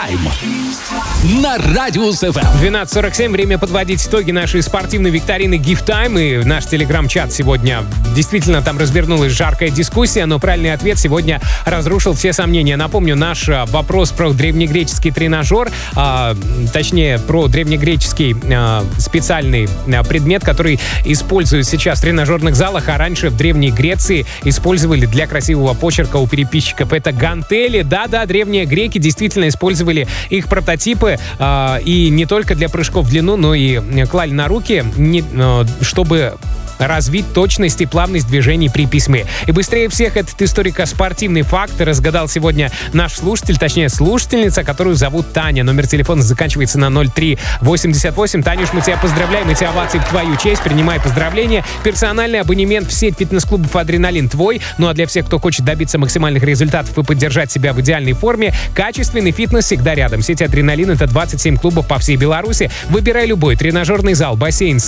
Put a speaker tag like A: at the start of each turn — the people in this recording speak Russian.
A: Гифтайм на Радиус ФМ.
B: 12:47. Время подводить итоги нашей спортивной викторины Гифтайм. И наш телеграм-чат сегодня действительно там развернулась жаркая дискуссия, но правильный ответ сегодня разрушил все сомнения. Напомню, наш вопрос про древнегреческий тренажер, точнее, про древнегреческий специальный предмет, который используют сейчас в тренажерных залах, а раньше в Древней Греции использовали для красивого почерка у переписчиков. Это гантели. Да-да, древние греки действительно использовали их прототипы и не только для прыжков в длину, но и клали на руки, чтобы развить точность и плавность движений при письме. И быстрее всех этот историко-спортивный факт разгадал сегодня наш слушатель, точнее слушательница, которую зовут Таня. Номер телефона заканчивается на 0388. Танюш, мы тебя поздравляем, эти овации в твою честь. Принимай поздравления. Персональный абонемент в сеть фитнес-клубов «Адреналин» твой. Ну а для всех, кто хочет добиться максимальных результатов и поддержать себя в идеальной форме, качественный фитнес всегда рядом. Сеть «Адреналин» — это 27 клубов по всей Беларуси. Выбирай любой тренажерный зал, бассейн,